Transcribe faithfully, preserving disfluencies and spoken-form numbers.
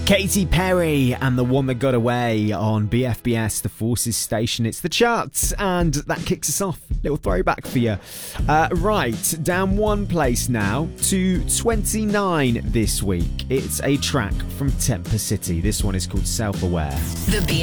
Katy Perry and The One That Got Away on B F B S, the Forces station. It's the charts, and that kicks us off. Little throwback for you. Uh, right, down one place now to twenty-nine this week. It's a track from Temper City. This one is called Self Aware. The